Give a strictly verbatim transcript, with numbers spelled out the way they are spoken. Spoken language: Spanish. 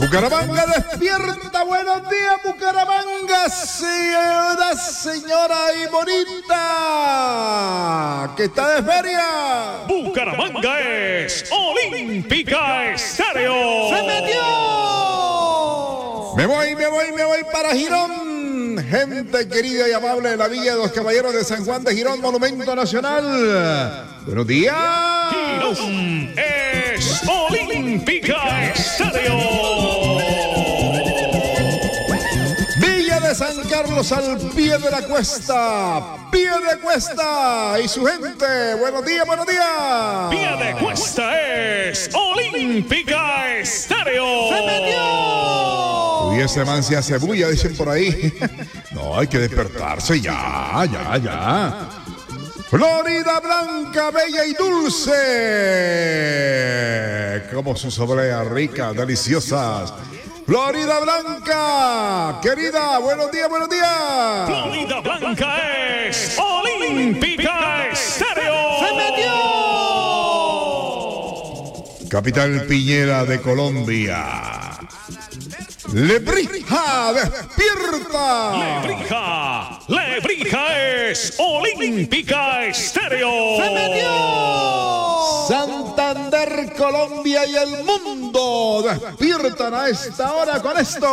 Bucaramanga despierta, buenos días Bucaramanga, ciudad señora y bonita, que está de feria. Bucaramanga es Olímpica Estéreo. ¡Se metió! Me voy, me voy, me voy para Girón. Gente querida y amable de la Villa de los Caballeros de San Juan de Girón, Monumento Nacional. Buenos días. Girón es Olímpica Estéreo. Villa de San Carlos al pie de la cuesta. Pie de cuesta y su gente. Buenos días, buenos días. Pie de cuesta es Olímpica Estéreo. ¡Se metió! Y ese man se hace bulla, dicen por ahí. No, hay que despertarse ya, ya, ya. Florida blanca, bella y dulce. Como sus obleas ricas, deliciosas. Florida blanca, querida, buenos días, buenos días. Florida blanca es Olímpica Estéreo. ¡Se metió! Capital Piñera de Colombia. Lebrija despierta. Lebrija, Lebrija es Olímpica Estéreo. ¡Se metió! Santander, Colombia y el mundo despiertan a esta hora con esto.